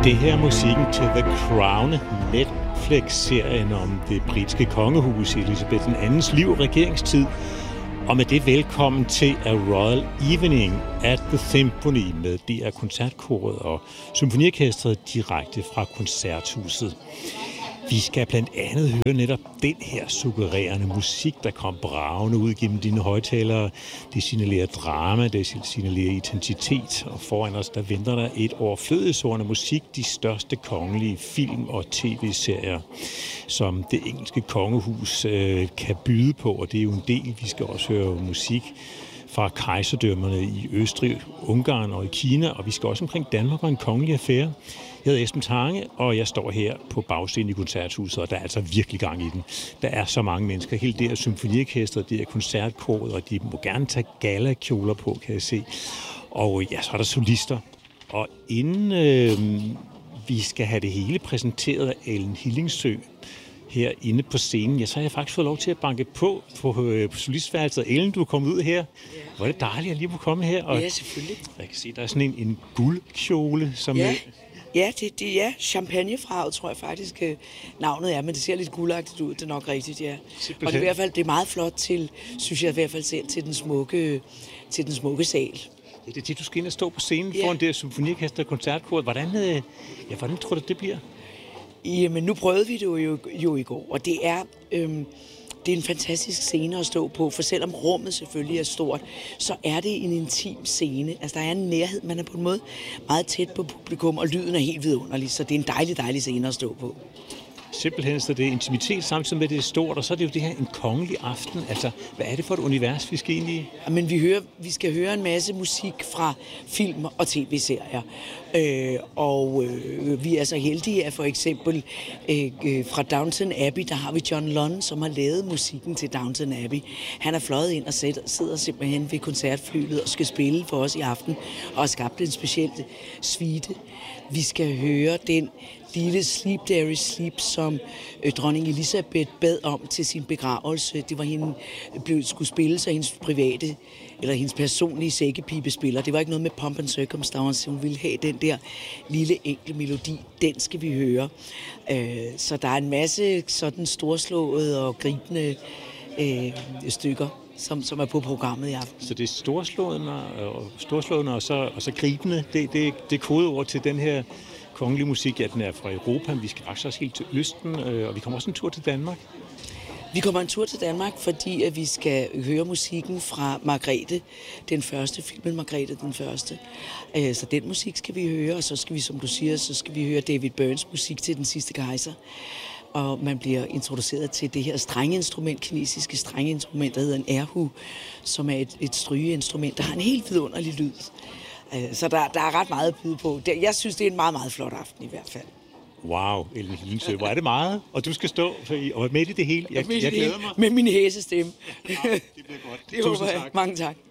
Det her er musikken til The Crown, Netflix-serien om det britiske kongehus i Elizabeth II's liv og regeringstid. Og med det velkommen til A Royal Evening at the Symphony med DR Koncertkoret og symfoniorkestret direkte fra Koncerthuset. Vi skal blandt andet høre netop den her suggererende musik, der kom bragende ud gennem dine højtalere. Det signalerer drama, det signalerer intensitet, og foran os der venter der et overflødighedshorn af musik, de største kongelige film- og tv-serier, som det engelske kongehus kan byde på, og det er jo en del. Vi skal også høre musik fra kejserdømmerne i Østrig, Ungarn og i Kina, og vi skal også omkring Danmark og en kongelig affære. Jeg hedder Esben Tange, og jeg står her på bagscenen i Koncerthuset, og der er altså virkelig gang i den. Der er så mange mennesker. Helt det er symfoniorkestret, det er koncertkoret, og de må gerne tage galakjoler på, kan jeg se. Og ja, så er der solister. Og inden vi skal have det hele præsenteret af Ellen Hillingsø herinde på scenen, ja, så har jeg faktisk fået lov til at banke på solistværelset. Ellen, du er kommet ud her. Ja. Hvor er det dejligt at lige kunne komme her. Og ja, selvfølgelig. Jeg kan se, der er sådan en guldkjole, som... Ja. Ja, det er champagnefarvet, tror jeg faktisk navnet er, men det ser lidt guldagtigt ud, det er nok rigtigt, ja. Simpelthen. Og det er i hvert fald det er meget flot til, synes jeg i hvert fald selv, til den smukke sal. Ja, det er det, du skal ind og stå på scenen foran det symfoniorkester og koncertkoret. Hvordan tror du, det bliver? Jamen, nu prøvede vi det jo i går, og det er en fantastisk scene at stå på, for selvom rummet selvfølgelig er stort, så er det en intim scene. Altså, der er en nærhed, man er på en måde meget tæt på publikum, og lyden er helt vidunderlig, så det er en dejlig scene at stå på. Simpelthen, så det er intimitet samtidig med, det er stort, og så er det jo det her en kongelig aften. Altså, hvad er det for et univers, vi skal ind i? Men vi skal høre en masse musik fra film og tv-serier. Vi er så heldige, at for eksempel fra Downton Abbey, der har vi John Lunn, som har lavet musikken til Downton Abbey. Han er fløjet ind og sidder simpelthen ved koncertflyet og skal spille for os i aften, og har skabt en speciel suite. Vi skal høre den lille Sleep There Is Sleep, som dronning Elizabeth bad om til sin begravelse. Det var hende, skulle spille sig hendes private, eller hendes personlige sækkepibespiller. Det var ikke noget med pomp and circumstance. Hun ville have den der lille enkle melodi. Den skal vi høre. Så der er en masse sådan storslåede og gribende stykker, som er på programmet i aften. Så det er storslående og så gribende. Det er kodeord til den her kongelige musik. Ja, den er fra Europa, men vi skal faktisk også helt til Østen, og vi kommer også en tur til Danmark. Vi kommer en tur til Danmark, fordi at vi skal høre musikken fra Margrethe, den første, filmen Margrethe den første. Så den musik skal vi høre, og så skal vi, som du siger, så skal vi høre David Byrnes musik til Den sidste kejser. Og man bliver introduceret til det her strengeinstrument, kinesiske strengeinstrument, der hedder en erhu, som er et strygeinstrument, der har en helt vidunderlig lyd. Så der er ret meget at byde på. Jeg synes, det er en meget, meget flot aften i hvert fald. Wow, Ellen Hillingsø, hvor er det meget? Og du skal stå og med i det hele. Jeg glæder mig. Med min hæsestemme. Ja, det bliver godt. Det håber jeg. Mange tak.